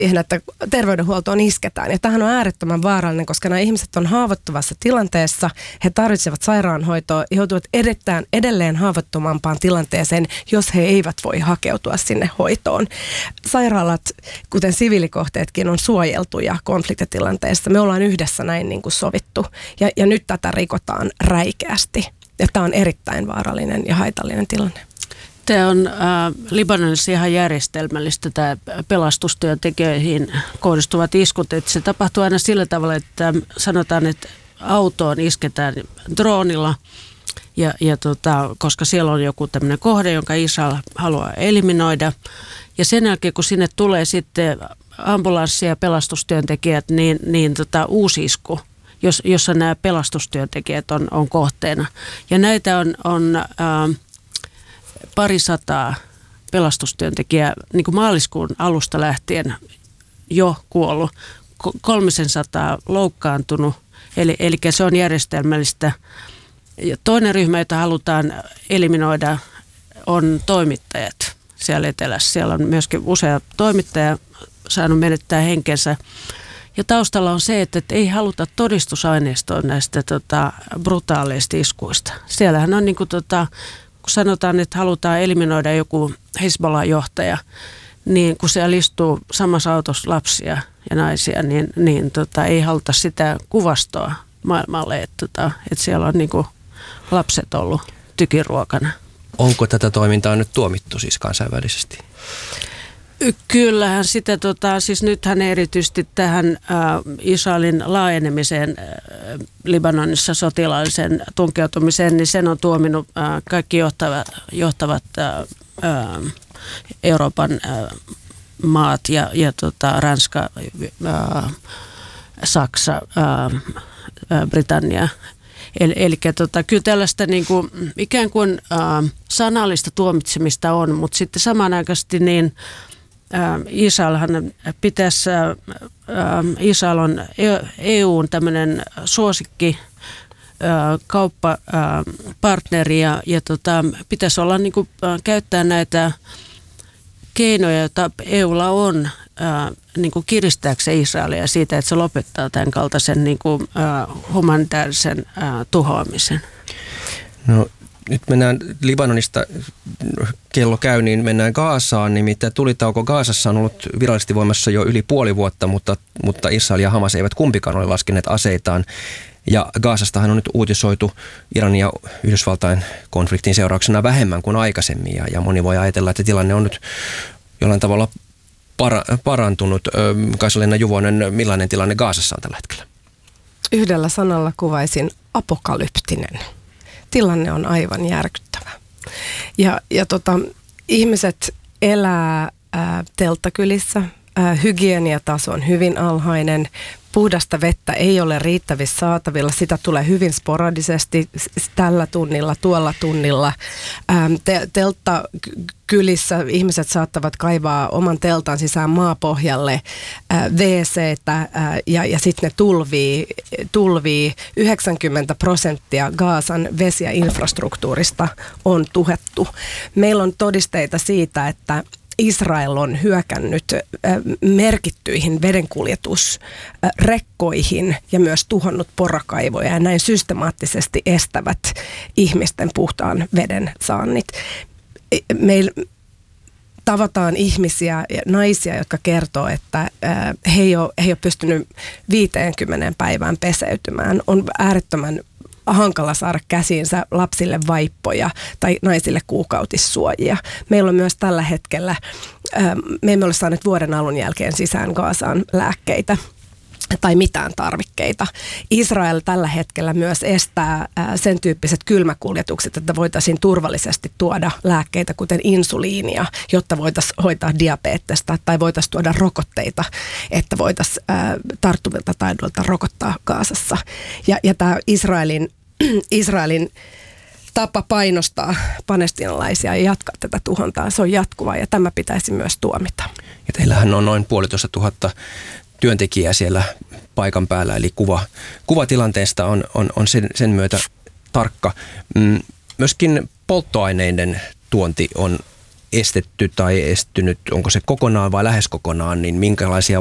että terveydenhuoltoon isketään. Ja tämähän on äärettömän vaarallinen, koska nämä ihmiset on haavoittuvassa tilanteessa, he tarvitsevat sairaanhoitoa ja joutuvat edelleen haavoittuvampaan tilanteeseen, jos he eivät voi hakeutua sinne hoitoon. Sairaalat, kuten siviilikohteetkin, on suojeltuja konfliktitilanteessa. Me ollaan yhdessä näin niin kuin sovittu ja nyt tätä rikotaan räikeästi. Ja tämä on erittäin vaarallinen ja haitallinen tilanne. Tämä on Libanonissa ihan järjestelmällistä, tämä pelastustyöntekijöihin kohdistuvat iskut. Että se tapahtuu aina sillä tavalla, että sanotaan, että autoon isketään droonilla, koska siellä on joku tämmöinen kohde, jonka Israel haluaa eliminoida. Ja sen jälkeen, kun sinne tulee sitten ambulanssi ja pelastustyöntekijät, niin uusi isku, jossa nämä pelastustyöntekijät on kohteena. Ja näitä on parisataa pelastustyöntekijää niin kuin maaliskuun alusta lähtien jo kuollut, 300 loukkaantunut, eli se on järjestelmällistä. Ja toinen ryhmä, jota halutaan eliminoida, on toimittajat siellä etelässä. Siellä on myöskin usea toimittaja saanut menettää henkensä. Ja taustalla on se, että ei haluta todistusaineistoa näistä brutaaleista iskuista. Siellähän on kun sanotaan, että halutaan eliminoida joku Hezbollah-johtaja, niin kun siellä istuu samassa autossa lapsia ja naisia, niin ei haluta sitä kuvastoa maailmalle, että siellä on lapset ollut tykiruokana. Onko tätä toimintaa nyt tuomittu siis kansainvälisesti? Kyllähän sitä, siis nythän erityisesti tähän Israelin laajenemiseen Libanonissa sotilaalliseen tunkeutumiseen, niin sen on tuominut kaikki johtavat Euroopan maat ja Ranska, Saksa, Britannia. Eli kyllä tällaista ikään kuin sanallista tuomitsemista on, mutta sitten samanaikaisesti Israel on EUn tämmöinen suosikki kauppapartneri ja pitäisi olla käyttää näitä keinoja, joita EUlla on kiristääkseen Israelia siitä, että se lopettaa tämän kaltaisen humanitaarisen tuhoamisen. No nyt mennään Libanonista, kello käy, niin mennään Gazaan. Nimittäin tulitauko Gazassa on ollut virallisesti voimassa jo yli puoli vuotta, mutta Israel ja Hamas eivät kumpikaan ole laskeneet aseitaan. Ja Gazastahan on nyt uutisoitu Iranin ja Yhdysvaltain konfliktin seurauksena vähemmän kuin aikaisemmin. Ja moni voi ajatella, että tilanne on nyt jollain tavalla parantunut. Kaisa-Leena Juvonen, millainen tilanne Gazassa on tällä hetkellä? Yhdellä sanalla kuvaisin apokalyptinen. Tilanne on aivan järkyttävä. Ja ihmiset elää telttakylissä. Hygieniataso on hyvin alhainen. Puhdasta vettä ei ole riittävissä saatavilla. Sitä tulee hyvin sporadisesti tällä tunnilla, tuolla tunnilla. Telttakylissä ihmiset saattavat kaivaa oman teltan sisään maapohjalle WC:tä ja sitten ne tulvii. 90% Gazan vesi- ja infrastruktuurista on tuhettu. Meillä on todisteita siitä, että Israel on hyökännyt merkittyihin vedenkuljetusrekkoihin ja myös tuhonnut porakaivoja ja näin systemaattisesti estävät ihmisten puhtaan veden saannit. Meillä tavataan ihmisiä ja naisia, jotka kertoo, että he ei ole pystynyt 50 päivään peseytymään. On äärettömän hankala saada käsiinsä lapsille vaippoja tai naisille kuukautissuojia. Meillä on myös tällä hetkellä, me emme ole saaneet vuoden alun jälkeen sisään Gazaan lääkkeitä tai mitään tarvikkeita. Israel tällä hetkellä myös estää sen tyyppiset kylmäkuljetukset, että voitaisiin turvallisesti tuoda lääkkeitä, kuten insuliinia, jotta voitaisiin hoitaa diabeettista tai voitaisiin tuoda rokotteita, että voitaisiin tarttuvilta taidoilta rokottaa Gazassa. Ja tämä Israelin tapa painostaa palestiinalaisia ja jatkaa tätä tuhontaa, se on jatkuvaa ja tämä pitäisi myös tuomita. Ja teillähän on noin 1,5 työntekijää siellä paikan päällä, eli kuva tilanteesta on sen myötä tarkka. Myöskin polttoaineiden tuonti on estetty tai estynyt, onko se kokonaan vai lähes kokonaan, niin minkälaisia